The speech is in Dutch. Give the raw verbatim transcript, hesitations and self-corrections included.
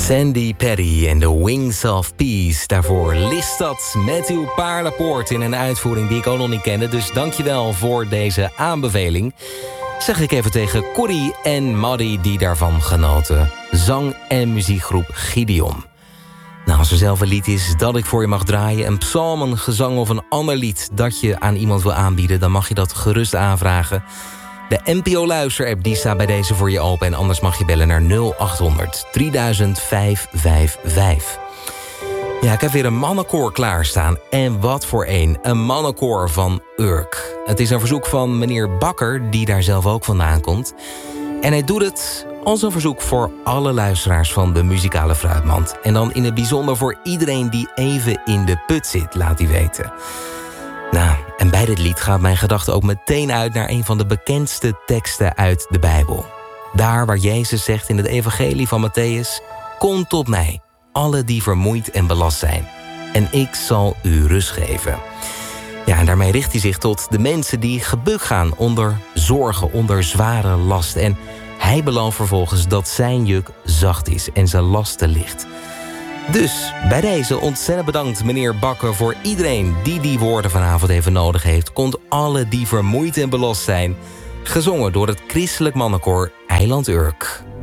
Sandy Petty en The Wings of Peace. Daarvoor Listat met uw Paarlapoort in een uitvoering die ik ook nog niet kende. Dus dankjewel voor deze aanbeveling. Zeg ik even tegen Corrie en Maddie die daarvan genoten. Zang- en muziekgroep Gideon. Nou, als er zelf een lied is dat ik voor je mag draaien... een psalm, een gezang of een ander lied dat je aan iemand wil aanbieden... dan mag je dat gerust aanvragen. De N P O-luister-app die staat bij deze voor je open... en anders mag je bellen naar nul acht honderd drieduizend vijfhonderdvijfenvijftig. Ja, ik heb weer een mannenkoor klaarstaan. En wat voor een. Een mannenkoor van Urk. Het is een verzoek van meneer Bakker, die daar zelf ook vandaan komt. En hij doet het als een verzoek voor alle luisteraars van de Muzikale Fruitmand. En dan in het bijzonder voor iedereen die even in de put zit, laat hij weten. Nou, en bij dit lied gaat mijn gedachte ook meteen uit naar een van de bekendste teksten uit de Bijbel. Daar waar Jezus zegt in het evangelie van Matthäus: kom tot mij, alle die vermoeid en belast zijn, en ik zal u rust geven. Ja, en daarmee richt hij zich tot de mensen die gebukt gaan onder zorgen, onder zware last. En hij belooft vervolgens dat zijn juk zacht is en zijn lasten licht. Dus bij deze ontzettend bedankt meneer Bakker voor iedereen die die woorden vanavond even nodig heeft. Komt alle die vermoeid en belast zijn. Gezongen door het christelijk mannenkoor Eiland Urk.